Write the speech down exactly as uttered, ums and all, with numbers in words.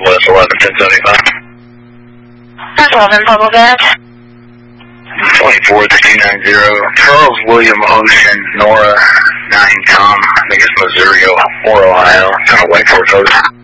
Southwest eleven ten seventy-five. That's eleven, Purple Gas. twenty-four three nine zero. Charles William Ocean, Nora nine Tom. I think it's Missouri or Ohio. Kind of wait for it.